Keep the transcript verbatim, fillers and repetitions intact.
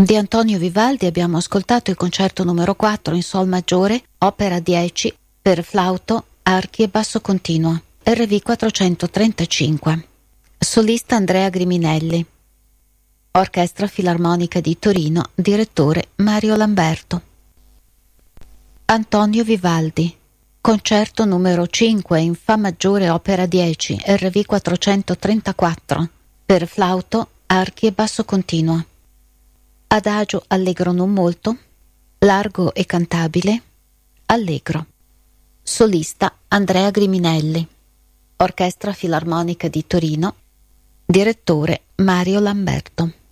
Di Antonio Vivaldi abbiamo ascoltato il concerto numero quattro in sol maggiore, opera dieci, per flauto, archi e basso continuo, R V quattrocentotrentacinque. Solista Andrea Griminelli. Orchestra Filarmonica di Torino, direttore Mario Lamberto. Antonio Vivaldi. Concerto numero cinque in Fa maggiore, opera dieci, R V quattrocentotrentaquattro, per flauto, archi e basso continuo. Adagio allegro non molto, largo e cantabile, allegro. Solista Andrea Griminelli. Orchestra Filarmonica di Torino, direttore Mario Lamberto.